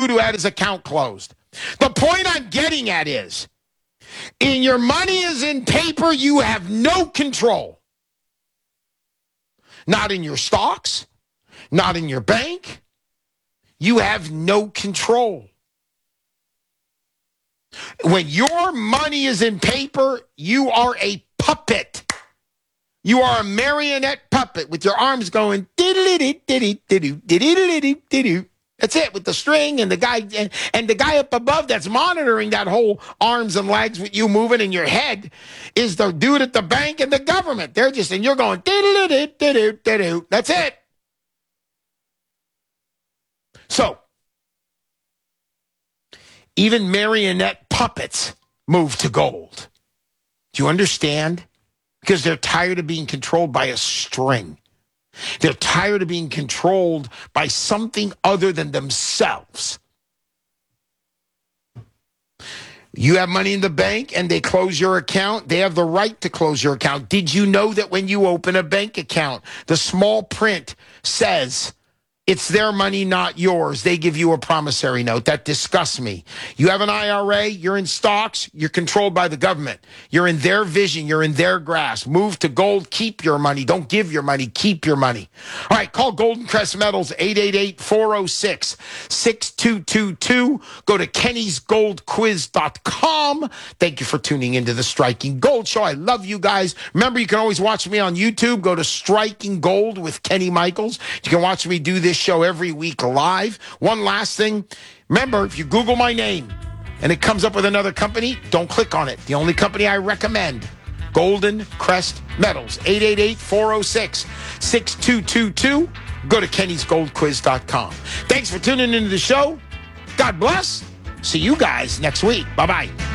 dude who had his account closed. The point I'm getting at is, in your money is in paper, you have no control. Not in your stocks, not in your bank. You have no control. When your money is in paper, you are a puppet. You are a marionette puppet with your arms going diddly-dee-dee-dee-doo-dee-dee-dee-dee-doo. That's it, with the string and the guy and the guy up above that's monitoring that whole arms and legs with you moving in your head is the dude at the bank and the government. They're just, and you're going diddly-dee-dee-dee-doo-dee-doo. That's it. So, even marionette puppets move to gold. Do you understand? Because they're tired of being controlled by a string. They're tired of being controlled by something other than themselves. You have money in the bank and they close your account, they have the right to close your account. Did you know that when you open a bank account, the small print says, it's their money, not yours. They give you a promissory note. That disgusts me. You have an IRA, you're in stocks, you're controlled by the government. You're in their vision, you're in their grasp. Move to gold, keep your money. Don't give your money, keep your money. All right, call Golden Crest Metals, 888-406-6222. Go to kennysgoldquiz.com. Thank you for tuning into the Striking Gold Show. I love you guys. Remember, you can always watch me on YouTube. Go to Striking Gold with Kenny Michaels. You can watch me do this show every week live. One last thing. Remember, if you Google my name and it comes up with another company, don't click on it. The only company I recommend, Golden Crest Metals, 888-406-6222. Go to kennysgoldquiz.com. Thanks for tuning into the show. God bless. See you guys next week. Bye-bye.